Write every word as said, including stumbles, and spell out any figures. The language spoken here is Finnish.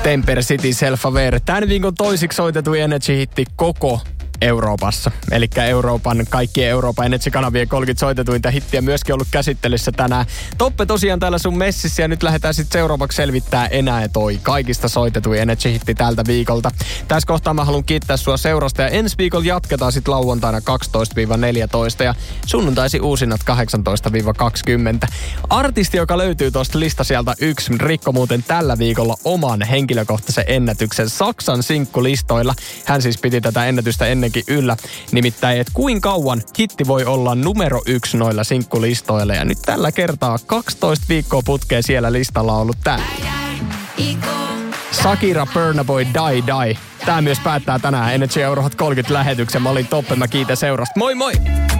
Temper City Self-Aware. Tämän viikon toisiksi soitettu Energy-hitti koko Euroopassa. Eli Euroopan, kaikkien Euroopan Energy-kanavien kolmekymmentä soitetuinta hittiä myöskin ollut käsittelyssä tänään. Toppe tosiaan täällä sun messissä ja nyt lähdetään sitten seuraavaksi selvittää enää toi kaikista soitetuin Energy-hitti tältä viikolta. Tässä kohtaa mä haluan kiittää sua seurasta ja ensi viikolla jatketaan sitten lauantaina kaksitoista neljätoista ja sunnuntaisi uusinnat kahdeksantoista kaksikymmentä. Artisti, joka löytyy tuosta lista sieltä yksi, rikko muuten tällä viikolla oman henkilökohtaisen ennätyksen Saksan sinkkulistoilla. Hän siis piti tätä ennätystä ennenkin yllä. Nimittäin, että kuinka kauan hitti voi olla numero yksi noilla sinkkulistoilla. Ja nyt tällä kertaa kaksitoista viikkoa putkeen siellä listalla on ollut tää. Shakira, Burna Boy, Die Die. Tää myös päättää tänään Energy Euro Hot kolmekymmentä lähetyksen. Mä olin Toppe, mä kiitän seurasta. Moi moi!